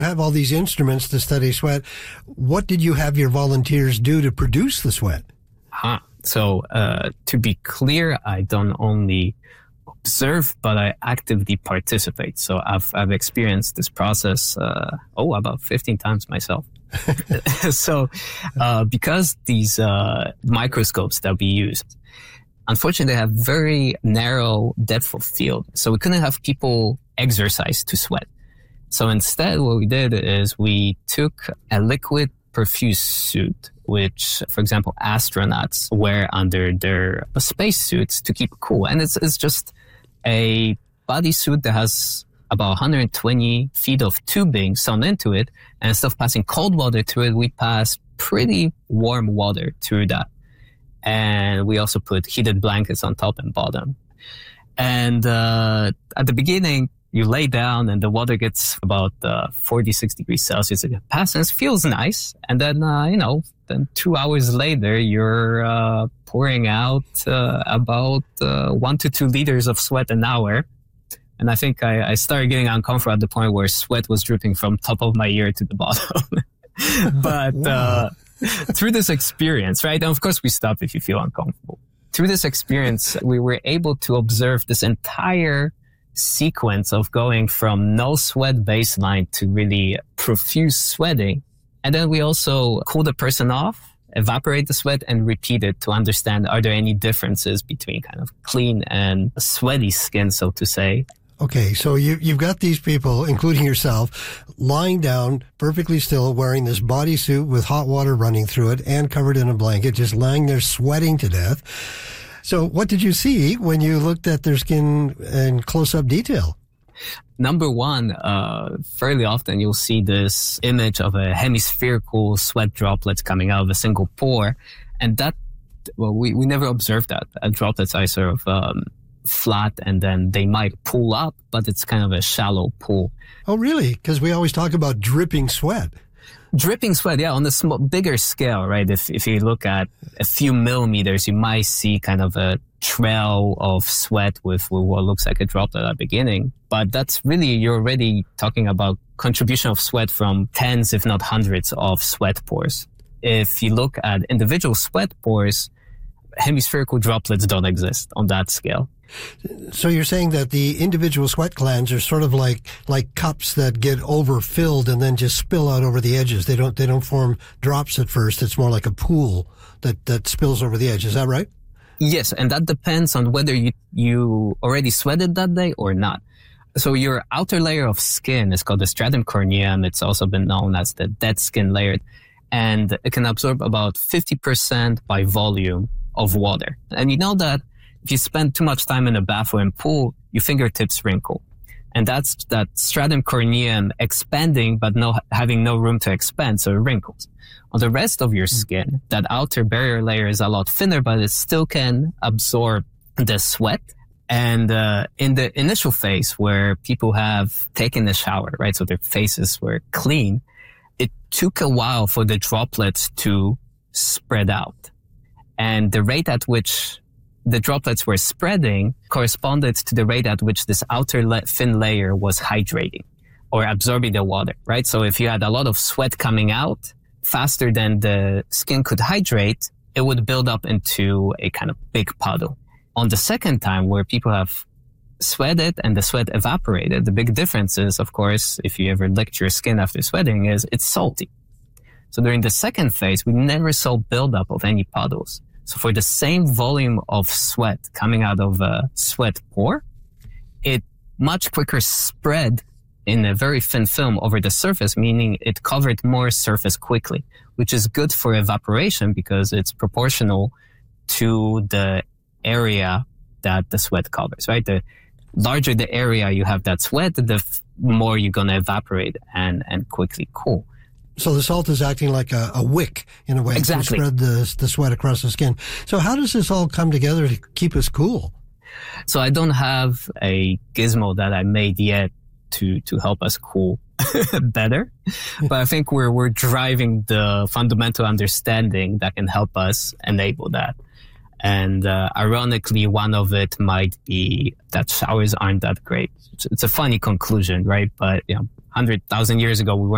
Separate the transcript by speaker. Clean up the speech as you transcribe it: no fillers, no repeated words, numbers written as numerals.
Speaker 1: Have all these instruments to study sweat. What did you have your volunteers do to produce the sweat?
Speaker 2: So to be clear, I don't only observe, but I actively participate. So I've experienced this process, about 15 times myself. So because these microscopes that we used, unfortunately, they have very narrow depth of field. So we couldn't have people exercise to sweat. So instead, what we did is we took a liquid perfuse suit, which, for example, astronauts wear under their spacesuits to keep cool. And it's just a bodysuit that has about 120 feet of tubing sewn into it. And instead of passing cold water through it, we pass pretty warm water through that. And we also put heated blankets on top and bottom. And at the beginning, you lay down and the water gets about 46 degrees Celsius. It passes, feels nice. And then, then 2 hours later, you're pouring out about 1 to 2 liters of sweat an hour. And I think I started getting uncomfortable at the point where sweat was dripping from top of my ear to the bottom. But through this experience, right? And of course, we stop if you feel uncomfortable. Through this experience, we were able to observe this entire sequence of going from no sweat baseline to really profuse sweating. And then we also cool the person off, evaporate the sweat, and repeat it to understand, are there any differences between kind of clean and sweaty skin, so to say.
Speaker 1: Okay, so you've got these people, including yourself, lying down perfectly still, wearing this bodysuit with hot water running through it and covered in a blanket, just lying there sweating to death. So what did you see when you looked at their skin in close-up detail?
Speaker 2: Number one, fairly often you'll see this image of a hemispherical sweat droplets coming out of a single pore. And that, we never observed that. Droplets are sort of flat and then they might pool up, but it's kind of a shallow pool.
Speaker 1: Oh, really? Because we always talk about dripping sweat.
Speaker 2: Dripping sweat, yeah, on the bigger scale, right? If you look at a few millimeters, you might see kind of a trail of sweat with what looks like a droplet at the beginning. But that's really, you're already talking about contribution of sweat from tens, if not hundreds of sweat pores. If you look at individual sweat pores, hemispherical droplets don't exist on that scale.
Speaker 1: So you're saying that the individual sweat glands are sort of like cups that get overfilled and then just spill out over the edges. They don't form drops at first. It's more like a pool that spills over the edge. Is that right?
Speaker 2: Yes, and that depends on whether you already sweated that day or not. So your outer layer of skin is called the stratum corneum. It's also been known as the dead skin layer, and it can absorb about 50% by volume of water. And you know that if you spend too much time in a bath or in pool, your fingertips wrinkle. And that's that stratum corneum expanding, but having no room to expand, so it wrinkles. On the rest of your skin, that outer barrier layer is a lot thinner, but it still can absorb the sweat. And in the initial phase where people have taken a shower, right, so their faces were clean, it took a while for the droplets to spread out. And the rate at which the droplets were spreading corresponded to the rate at which this outer thin layer was hydrating or absorbing the water, right? So if you had a lot of sweat coming out faster than the skin could hydrate, it would build up into a kind of big puddle. On the second time where people have sweated and the sweat evaporated, the big difference is, of course, if you ever licked your skin after sweating, is it's salty. So during the second phase, we never saw buildup of any puddles. So for the same volume of sweat coming out of a sweat pore, it much quicker spread in a very thin film over the surface, meaning it covered more surface quickly, which is good for evaporation because it's proportional to the area that the sweat covers, right? The larger the area you have that sweat, the more you're going to evaporate and quickly cool.
Speaker 1: So the salt is acting like a wick in a way
Speaker 2: exactly.
Speaker 1: to spread the sweat across the skin. So how does this all come together to keep us cool?
Speaker 2: So I don't have a gizmo that I made yet to help us cool better, but I think we're driving the fundamental understanding that can help us enable that. And ironically, one of it might be that showers aren't that great. It's a funny conclusion, right? But 100,000 years ago, we weren't